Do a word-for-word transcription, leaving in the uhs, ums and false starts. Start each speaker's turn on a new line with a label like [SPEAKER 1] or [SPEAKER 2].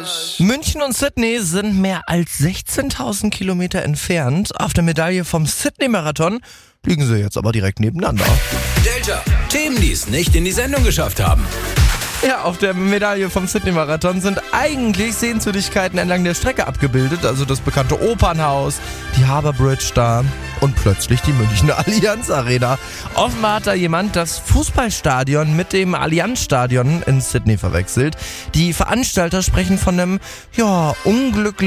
[SPEAKER 1] München und Sydney sind mehr als sechzehntausend Kilometer entfernt. Auf der Medaille vom Sydney-Marathon liegen sie jetzt aber direkt nebeneinander.
[SPEAKER 2] Delta, Themen, die es nicht in die Sendung geschafft haben.
[SPEAKER 1] Ja, auf der Medaille vom Sydney-Marathon sind eigentlich Sehenswürdigkeiten entlang der Strecke abgebildet. Also das bekannte Opernhaus, die Harbour Bridge da und plötzlich die Münchner Allianz Arena. Offenbar hat da jemand das Fußballstadion mit dem Allianz-Stadion in Sydney verwechselt. Die Veranstalter sprechen von einem, ja, unglücklichen